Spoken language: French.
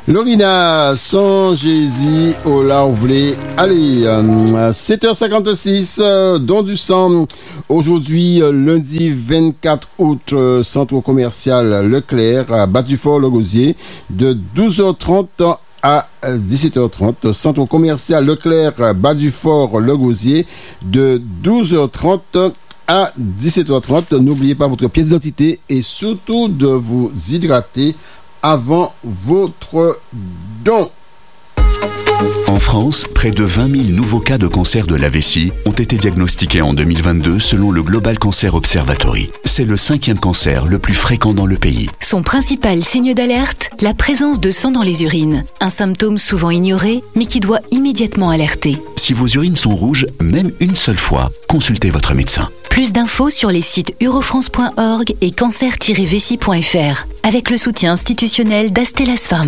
Lorina, songez-y au là où vous voulez aller. 7h56, don du sang. Aujourd'hui, lundi 24 août, centre commercial Leclerc, Bas-du-Fort-le-Gosier, de 12h30 à 17h30. Centre commercial Leclerc, Bas-du-Fort-le-Gosier, de 12h30 à 17h30. N'oubliez pas votre pièce d'identité et surtout de vous hydrater avant votre don. En France, près de 20 000 nouveaux cas de cancer de la vessie ont été diagnostiqués en 2022 selon le Global Cancer Observatory. C'est le 5e cancer le plus fréquent dans le pays. Son principal signe d'alerte, la présence de sang dans les urines. Un symptôme souvent ignoré, mais qui doit immédiatement alerter. Si vos urines sont rouges, même une seule fois, consultez votre médecin. Plus d'infos sur les sites urofrance.org et cancer-vessie.fr avec le soutien institutionnel d'Astellas Pharma.